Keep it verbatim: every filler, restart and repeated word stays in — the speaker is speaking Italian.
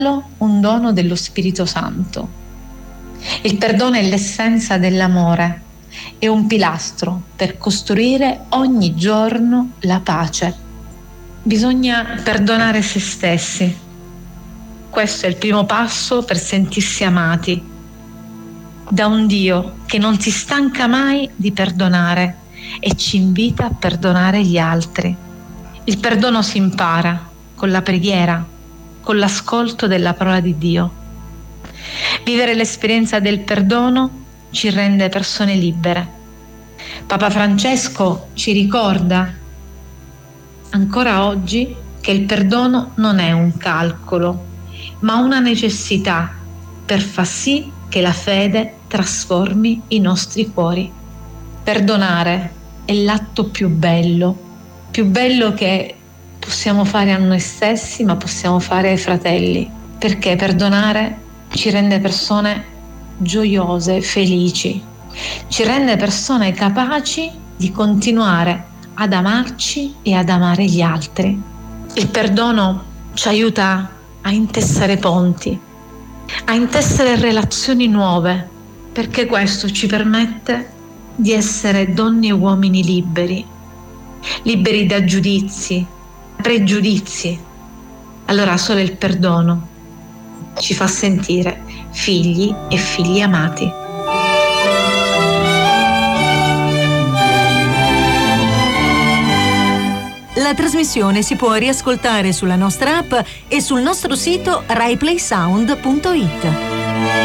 un dono dello Spirito Santo. Il perdono è l'essenza dell'amore, è un pilastro per costruire ogni giorno la pace. Bisogna perdonare se stessi. Questo è il primo passo per sentirsi amati da un Dio che non si stanca mai di perdonare e ci invita a perdonare gli altri. Il perdono si impara con la preghiera, con l'ascolto della parola di Dio. Vivere l'esperienza del perdono ci rende persone libere. Papa Francesco ci ricorda ancora oggi che il perdono non è un calcolo, ma una necessità per far sì che la fede trasformi i nostri cuori. Perdonare è l'atto più bello, più bello che possiamo fare a noi stessi, ma possiamo fare ai fratelli, perché perdonare ci rende persone gioiose, felici, ci rende persone capaci di continuare ad amarci e ad amare gli altri. Il perdono ci aiuta a intessere ponti, a intessere relazioni nuove, perché questo ci permette di essere donne e uomini liberi, liberi da giudizi, pregiudizi. Allora solo il perdono ci fa sentire figli e figli amati. La trasmissione si può riascoltare sulla nostra app e sul nostro sito rai play sound punto it.